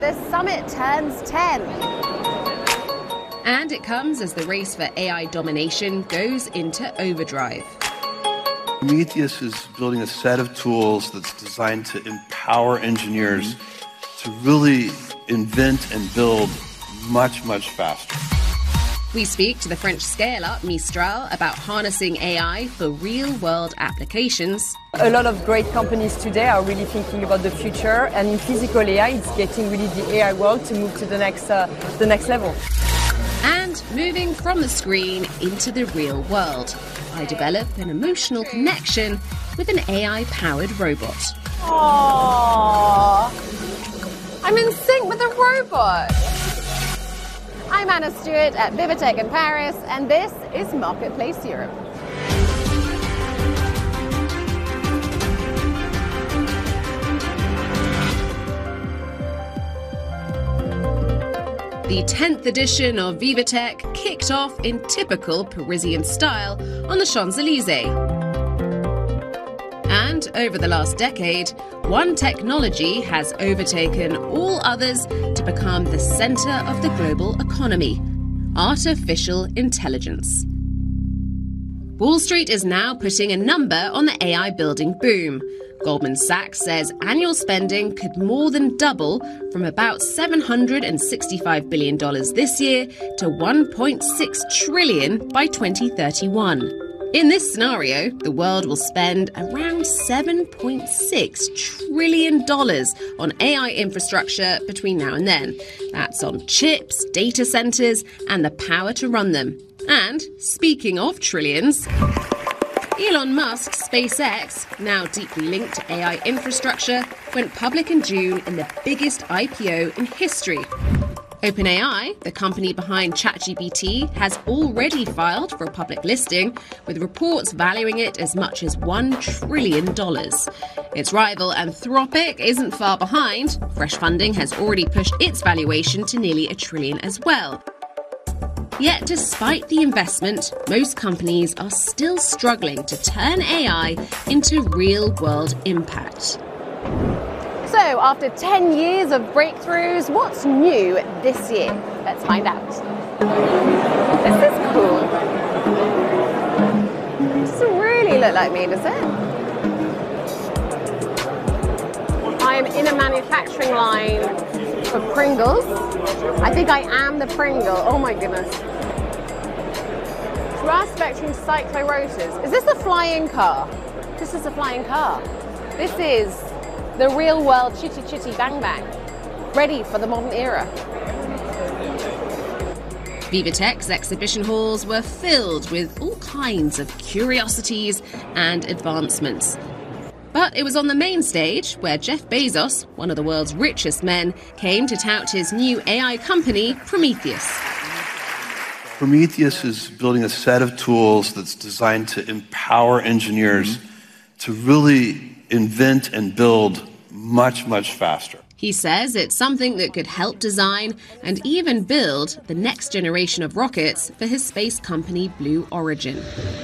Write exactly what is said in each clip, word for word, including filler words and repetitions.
The summit turns ten. And it comes as the race for A I domination goes into overdrive. Prometheus is building a set of tools that's designed to empower engineers to really invent and build much, much faster. We speak to the French scale-up Mistral about harnessing A I for real-world applications. A lot of great companies today are really thinking about the future, and in physical A I, it's getting really the A I world to move to the next, uh, the next level. And moving from the screen into the real world. I develop an emotional connection with an A I-powered robot. Aww, I'm in sync with a robot. I'm Anna Stewart at Vivatech in Paris, and this is Marketplace Europe. The tenth edition of Vivatech kicked off in typical Parisian style on the Champs-Élysées. And over the last decade, one technology has overtaken all others to become the centre of the global economy: artificial intelligence. Wall Street is now putting a number on the A I building boom. Goldman Sachs says annual spending could more than double from about seven hundred sixty-five billion dollars this year to one point six trillion dollars by twenty thirty-one. In this scenario, the world will spend around seven point six trillion dollars on A I infrastructure between now and then. That's on chips, data centres, and the power to run them. And speaking of trillions, Elon Musk's SpaceX, now deeply linked to A I infrastructure, went public in June in the biggest I P O in history. OpenAI, the company behind ChatGPT, has already filed for a public listing, with reports valuing it as much as one trillion dollars. Its rival Anthropic isn't far behind. Fresh funding has already pushed its valuation to nearly a trillion as well. Yet despite the investment, most companies are still struggling to turn A I into real-world impact. So, after ten years of breakthroughs, what's new this year? Let's find out. This is cool. It doesn't really look like me, does it? I'm in a manufacturing line for Pringles. I think I am the Pringle. Oh my goodness. Grass spectrum cyclorotors. Is this a flying car? This is a flying car. This is the real world chitty chitty bang bang, ready for the modern era. Vivatech's exhibition halls were filled with all kinds of curiosities and advancements. But it was on the main stage where Jeff Bezos, one of the world's richest men, came to tout his new A I company, Prometheus. Prometheus is building a set of tools that's designed to empower engineers to really invent and build much, much faster. He says it's something that could help design and even build the next generation of rockets for his space company Blue Origin.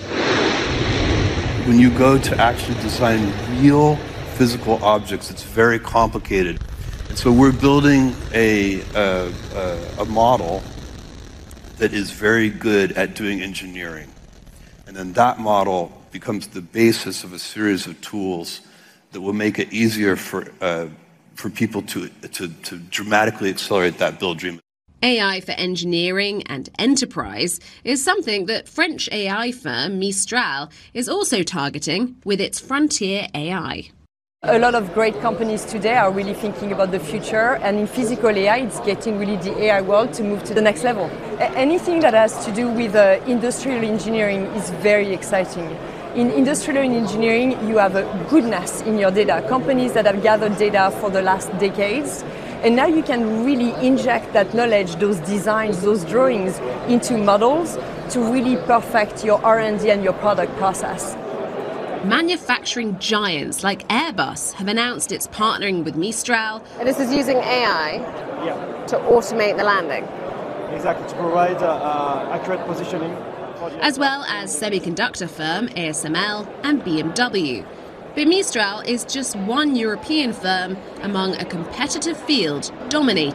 When you go to actually design real physical objects, it's very complicated. And so we're building a, a, a, a model that is very good at doing engineering. And then that model becomes the basis of a series of tools that will make it easier for, uh, for people to, to, to dramatically accelerate that build dream. A I for engineering and enterprise is something that French A I firm Mistral is also targeting with its Frontier A I. A lot of great companies today are really thinking about the future, and in physical A I, it's getting really the A I world to move to the next level. A- anything that has to do with uh, industrial engineering is very exciting. In industrial engineering, you have a goodness in your data, companies that have gathered data for the last decades, and now you can really inject that knowledge, those designs, those drawings into models to really perfect your R and D and your product process. Manufacturing giants like Airbus have announced it's partnering with Mistral. And this is using A I yeah. to automate the landing. Exactly, to provide uh, uh, accurate positioning. As well as semiconductor firm A S M L and B M W. But Mistral is just one European firm among a competitive field dominated